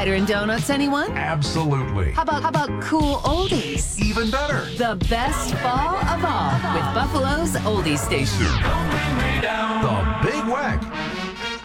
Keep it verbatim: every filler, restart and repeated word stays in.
Cider and donuts, anyone? Absolutely. How about, how about cool oldies? Even better. The best fall of all with Buffalo's Oldie Station. The